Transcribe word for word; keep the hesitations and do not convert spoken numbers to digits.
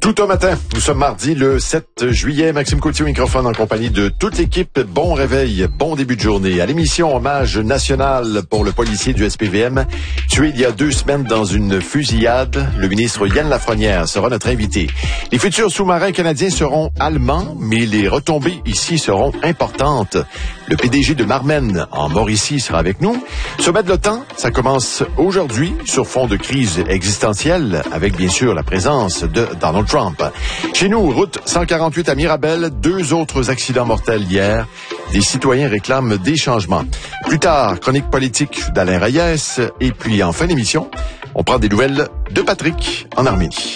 Tout un matin, nous sommes mardi le sept juillet. Maxime Coutier au microphone en compagnie de toute l'équipe. Bon réveil, bon début de journée. À l'émission Hommage national pour le policier du S P V M, tué il y a deux semaines dans une fusillade. Le ministre Yann Lafrenière sera notre invité. Les futurs sous-marins canadiens seront allemands, mais les retombées ici seront importantes. Le P D G de Marmen en Mauricie sera avec nous. Sommet de l'OTAN, ça commence aujourd'hui sur fond de crise existentielle, avec bien sûr la présence de Donald Trump. Chez nous, route cent quarante-huit à Mirabel, deux autres accidents mortels hier. Des citoyens réclament des changements. Plus tard, chronique politique d'Alain Reyes. Et puis en fin d'émission, on prend des nouvelles de Patrick en Arménie.